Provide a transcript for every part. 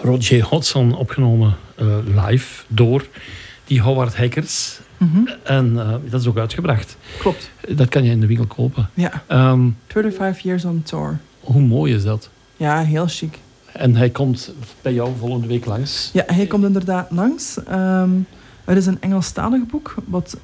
Roger Hodgson opgenomen live door die Howard Hackers. En dat is ook uitgebracht. Klopt. Dat kan je in de winkel kopen. Ja. 35 Years on Tour. Hoe mooi is dat? Ja, heel chic. En hij komt bij jou volgende week langs. Ja, hij komt inderdaad langs. Er is een Engelstalig boek, wat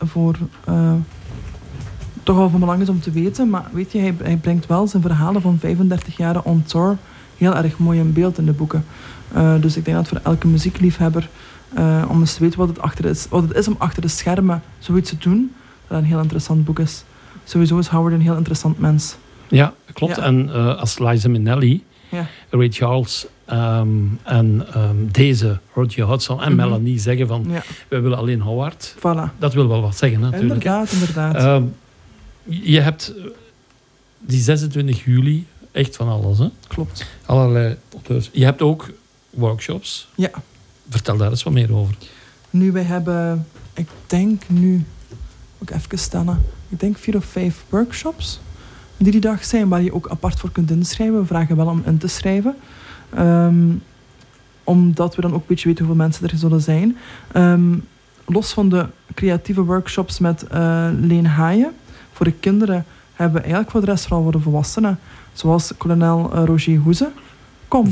toch wel van belang is om te weten. Maar weet je, hij brengt wel zijn verhalen van 35 jaar on tour heel erg mooi in beeld in de boeken. Dus ik denk dat voor elke muziekliefhebber, om eens te weten wat het is om achter de schermen zoiets te doen, dat een heel interessant boek is. Sowieso is Howard een heel interessant mens. Ja, klopt. Ja. En als Liza Minnelli, Ray Charles en deze Roger Hodgson en Melanie zeggen van wij willen alleen Howard. Voilà. Dat wil wel wat zeggen natuurlijk. Inderdaad. Je hebt die 26 juli echt van alles, hè? Klopt. Allerlei auteurs. Je hebt ook workshops. Ja. Vertel daar eens wat meer over. Nu, wij hebben, ik denk nu, ook even stellen, ik denk 4 of 5 workshops die dag zijn, waar je ook apart voor kunt inschrijven. We vragen wel om in te schrijven. Omdat we dan ook een beetje weten hoeveel mensen er zullen zijn. Los van de creatieve workshops met Leen Haaien, voor de kinderen hebben we eigenlijk voor de rest vooral voor de volwassenen, zoals kolonel Roger Hoeze,